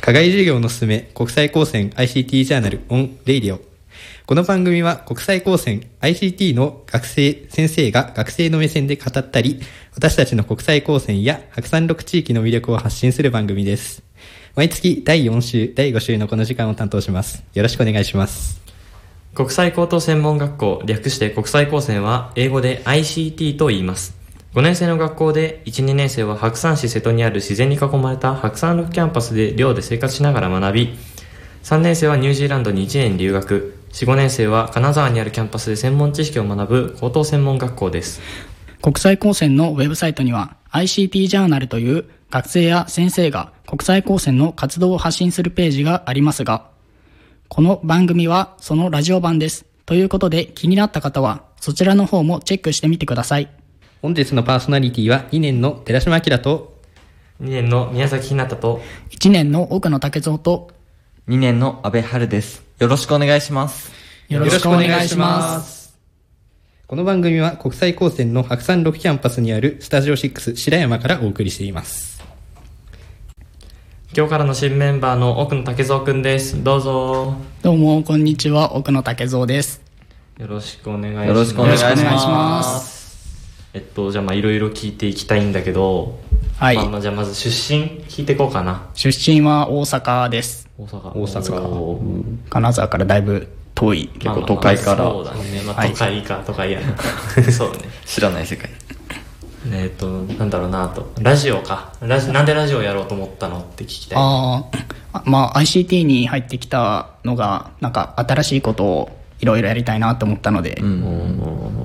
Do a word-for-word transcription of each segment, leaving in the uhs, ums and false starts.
課外授業のすすめ国際高専 アイシーティー ジャーナルオンレイディオ。この番組は国際高専 アイシーティー の学生先生が学生の目線で語ったり、私たちの国際高専や白山六地域の魅力を発信する番組です。毎月だいよん週だいご週のこの時間を担当します。よろしくお願いします。 国際高等専門学校、略して国際高専は英語で アイシーティー と言います。ごねん生の学校でいち、にねん生は白山市瀬戸にある自然に囲まれた白山六キャンパスで寮で生活しながら学び、さんねん生はニュージーランドにいちねん留学、よん、ごねん生は金沢にあるキャンパスで専門知識を学ぶ高等専門学校です。 国際高専のウェブサイトには アイシーティー ジャーナルという学生や先生が国際高専の活動を発信するページがありますが、この番組はそのラジオ版です。ということで気になった方はそちらの方もチェックしてみてください。 本日のパーソナリティはにねんの寺島明とにねんの宮崎ひなたといちねんの奥野武蔵とにねんの阿部春です。よろしくお願いします。 よろしくお願いします。 この番組は国際高専の白山六キャンパスにあるスタジオシックス白山からお送りしています。 今日からの新メンバーの奥野武蔵くんです。どうぞ。 どうもこんにちは、奥野武蔵です。 よろしくお願いします。 よろしくお願いします。 えっとじゃあまあいろいろ聞いていきたいんだけど、 はい、 まあ、まあじゃあまず出身聞いていこうかな。 出身は大阪です。 大阪。 大阪か。 金沢からだいぶ遠い、結構都会から。 まあまあまあそうだね。まあ都会か、はい、都会やな。そうね。 知らない世界。 えっとなんだろうなと。ラジオか。ラジなんでラジオやろうと思ったのって聞きたい。 ああ、まあ アイシーティー に入ってきたのがなんか新しいことをいろいろやりたいなと思ったので、うん、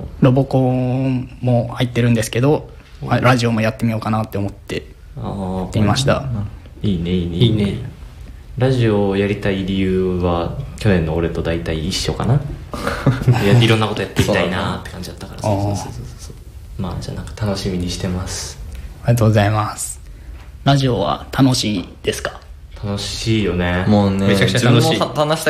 ロボコンも入ってるんですけど、ラジオもやってみようかなって思ってやってみました。 いいねいいねいいね。ラジオをやりたい理由は去年の俺と大体一緒かな。いやいろんなことやっていきたいなって感じだったから。そうそうそうそうそう。まあじゃあなんか楽しみにしてます。 ありがとうございます。ラジオは楽しいですか？ 楽しいよね。 もうね、 めちゃくちゃ楽しい。 自分も話した